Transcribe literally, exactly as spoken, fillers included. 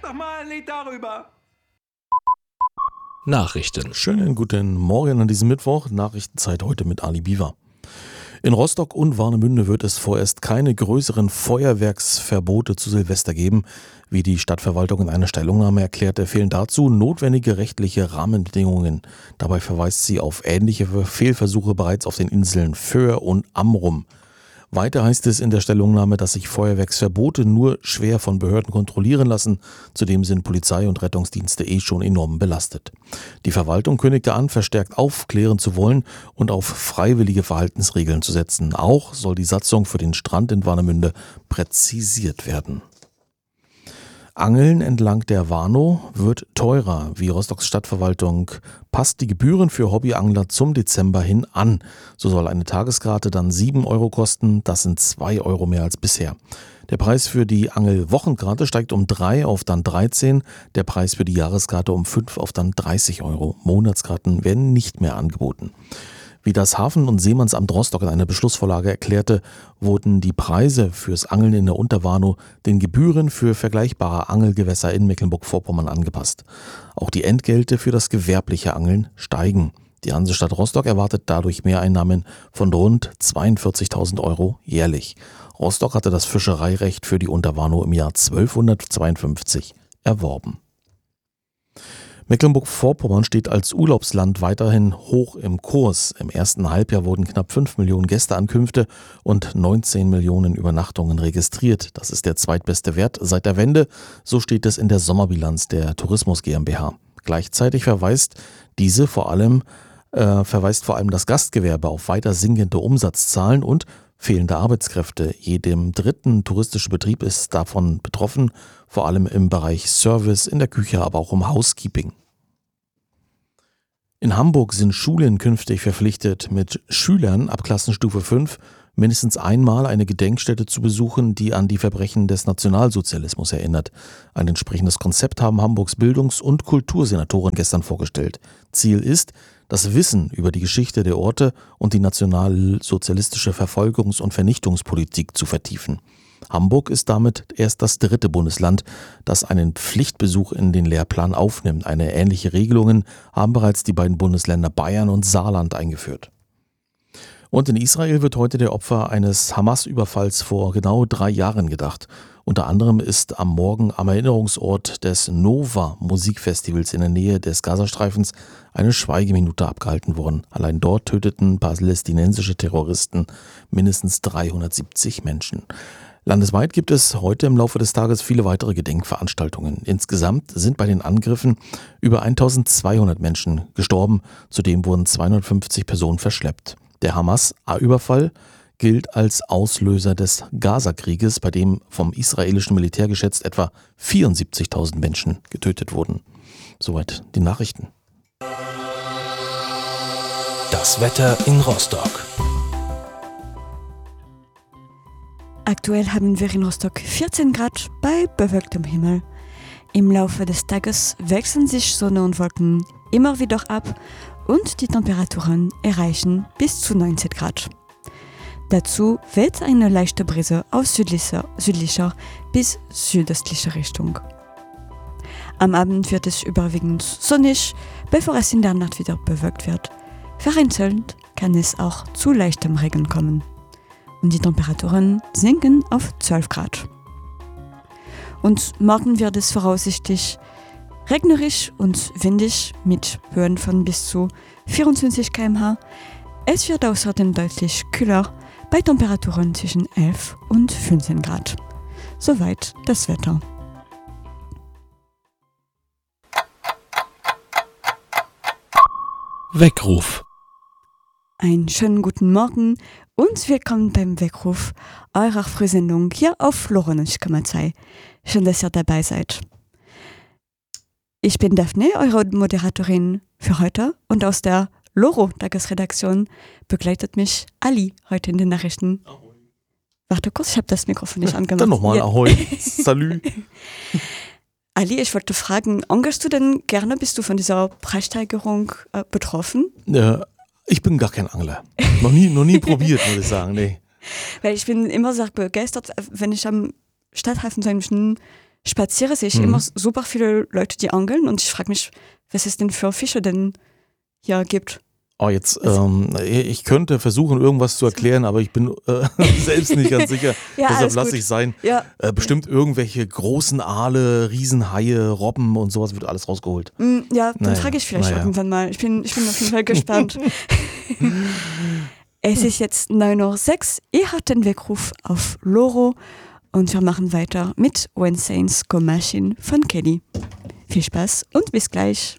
doch mal ein Lied darüber. Nachrichten. Schönen guten Morgen an diesem Mittwoch. Nachrichtenzeit heute mit Ali Biwa. In Rostock und Warnemünde wird es vorerst keine größeren Feuerwerksverbote zu Silvester geben. Wie die Stadtverwaltung in einer Stellungnahme erklärte, fehlen dazu notwendige rechtliche Rahmenbedingungen. Dabei verweist sie auf ähnliche Fehlversuche bereits auf den Inseln Föhr und Amrum. Weiter heißt es in der Stellungnahme, dass sich Feuerwerksverbote nur schwer von Behörden kontrollieren lassen. Zudem sind Polizei und Rettungsdienste eh schon enorm belastet. Die Verwaltung kündigte an, verstärkt aufklären zu wollen und auf freiwillige Verhaltensregeln zu setzen. Auch soll die Satzung für den Strand in Warnemünde präzisiert werden. Angeln entlang der Warnow wird teurer. Wie Rostocks Stadtverwaltung passt die Gebühren für Hobbyangler zum Dezember hin an. So soll eine Tageskarte dann sieben Euro kosten. Das sind zwei Euro mehr als bisher. Der Preis für die Angelwochenkarte steigt um drei auf dann dreizehn. Der Preis für die Jahreskarte um fünf auf dann dreißig Euro. Monatskarten werden nicht mehr angeboten. Wie das Hafen- und Seemannsamt Rostock in einer Beschlussvorlage erklärte, wurden die Preise fürs Angeln in der Unterwarnow den Gebühren für vergleichbare Angelgewässer in Mecklenburg-Vorpommern angepasst. Auch die Entgelte für das gewerbliche Angeln steigen. Die Hansestadt Rostock erwartet dadurch Mehreinnahmen von rund zweiundvierzigtausend Euro jährlich. Rostock hatte das Fischereirecht für die Unterwarnow im Jahr zwölfhundertzweiundfünfzig erworben. Mecklenburg-Vorpommern steht als Urlaubsland weiterhin hoch im Kurs. Im ersten Halbjahr wurden knapp fünf Millionen Gästeankünfte und neunzehn Millionen Übernachtungen registriert. Das ist der zweitbeste Wert seit der Wende. So steht es in der Sommerbilanz der Tourismus GmbH. Gleichzeitig verweist diese vor allem, äh, verweist vor allem das Gastgewerbe auf weiter sinkende Umsatzzahlen und fehlende Arbeitskräfte. Jedem dritten touristische Betrieb ist davon betroffen, vor allem im Bereich Service, in der Küche, aber auch im Housekeeping. In Hamburg sind Schulen künftig verpflichtet, mit Schülern ab Klassenstufe fünf mindestens einmal eine Gedenkstätte zu besuchen, die an die Verbrechen des Nationalsozialismus erinnert. Ein entsprechendes Konzept haben Hamburgs Bildungs- und Kultursenatoren gestern vorgestellt. Ziel ist, das Wissen über die Geschichte der Orte und die nationalsozialistische Verfolgungs- und Vernichtungspolitik zu vertiefen. Hamburg ist damit erst das dritte Bundesland, das einen Pflichtbesuch in den Lehrplan aufnimmt. Eine ähnliche Regelungen haben bereits die beiden Bundesländer Bayern und Saarland eingeführt. Und in Israel wird heute der Opfer eines Hamas-Überfalls vor genau drei Jahren gedacht. Unter anderem ist am Morgen am Erinnerungsort des Nova-Musikfestivals in der Nähe des Gazastreifens eine Schweigeminute abgehalten worden. Allein dort töteten palästinensische Terroristen mindestens dreihundertsiebzig Menschen. Landesweit gibt es heute im Laufe des Tages viele weitere Gedenkveranstaltungen. Insgesamt sind bei den Angriffen über eintausendzweihundert Menschen gestorben. Zudem wurden zweihundertfünfzig Personen verschleppt. Der Hamas-Überfall gilt als Auslöser des Gaza-Krieges, bei dem vom israelischen Militär geschätzt etwa vierundsiebzigtausend Menschen getötet wurden. Soweit die Nachrichten. Das Wetter in Rostock. Aktuell haben wir in Rostock vierzehn Grad bei bewölktem Himmel. Im Laufe des Tages wechseln sich Sonne und Wolken immer wieder ab und die Temperaturen erreichen bis zu neunzehn Grad. Dazu weht eine leichte Brise aus südlicher, südlicher bis südöstlicher Richtung. Am Abend wird es überwiegend sonnig, bevor es in der Nacht wieder bewölkt wird. Vereinzelt kann es auch zu leichtem Regen kommen. Und die Temperaturen sinken auf zwölf Grad. Und morgen wird es voraussichtlich regnerisch und windig mit Höhen von bis zu vierundzwanzig Kilometer pro Stunde. Es wird außerdem deutlich kühler bei Temperaturen zwischen elf und fünfzehn Grad. Soweit das Wetter. Weckruf. Einen schönen guten Morgen und willkommen beim Weckruf eurer Frühsendung hier auf Loronich Komma zwei. Schön, dass ihr dabei seid. Ich bin Daphne, eure Moderatorin für heute, und aus der Loro-Tagesredaktion begleitet mich Ali heute in den Nachrichten. Ahoi. Warte kurz, ich habe das Mikrofon nicht angemacht. Dann nochmal, ja. Ahoi, salü. Ali, ich wollte fragen, engagierst du denn gerne, bist du von dieser Preissteigerung äh, betroffen? Ja, ich bin gar kein Angler. Noch nie, noch nie probiert, muss ich sagen. Nee. Weil ich bin immer sehr begeistert, wenn ich am Stadthafen so einen spazieren sehe ich Mhm. immer super viele Leute, die angeln und ich frage mich, was es denn für Fische denn hier gibt. Oh, jetzt, ähm, ich könnte versuchen, irgendwas zu erklären, aber ich bin äh, selbst nicht ganz sicher. Ja, Deshalb alles lasse gut. ich sein. Ja, Äh, bestimmt irgendwelche großen Aale, Riesenhaie, Robben und sowas wird alles rausgeholt. mm, ja, dann Naja, frage ich vielleicht naja. irgendwann mal. Ich bin, ich bin auf jeden Fall gespannt. Es ist jetzt neun Uhr sechs, ihr habt den Weckruf auf Loro und wir machen weiter mit When Saints Go Machine von Kelly. Viel Spaß und bis gleich.